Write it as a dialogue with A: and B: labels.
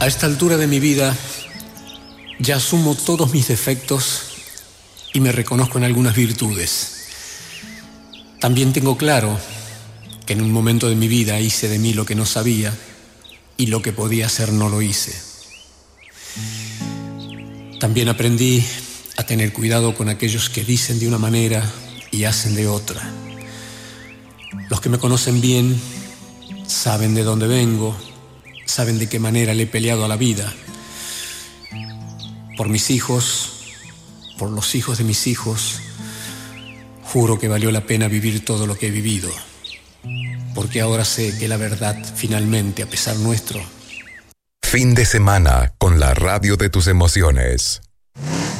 A: A esta altura de mi vida ya asumo todos mis defectos y me reconozco en algunas virtudes. También tengo claro que en un momento de mi vida hice de mí lo que no sabía y lo que podía hacer no lo hice. También aprendí a tener cuidado con aquellos que dicen de una manera y hacen de otra. Los que me conocen bien saben de dónde vengo, saben de qué manera le he peleado a la vida. Por mis hijos, por los hijos de mis hijos, juro que valió la pena vivir todo lo que he vivido, porque ahora sé que la verdad finalmente, a pesar nuestro.
B: Fin de semana con la radio de tus emociones.